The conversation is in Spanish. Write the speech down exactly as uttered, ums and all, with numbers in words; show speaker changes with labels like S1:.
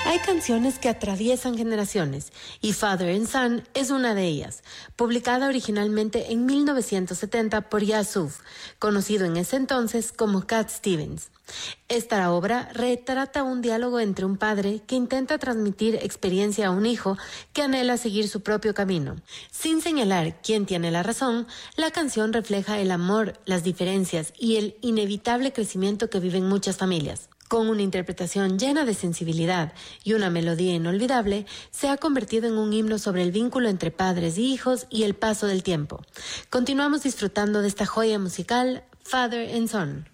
S1: Hay canciones que atraviesan generaciones y Father and Son es una de ellas, publicada originalmente en mil novecientos setenta por Yusuf, conocido en ese entonces como Cat Stevens. Esta obra retrata un diálogo entre un padre que intenta transmitir experiencia a un hijo que anhela seguir su propio camino. Sin señalar quién tiene la razón, la canción refleja el amor, las diferencias y el inevitable crecimiento que viven muchas familias. Con una interpretación llena de sensibilidad y una melodía inolvidable, se ha convertido en un himno sobre el vínculo entre padres y hijos y el paso del tiempo. Continuamos disfrutando de esta joya musical, Father and Son.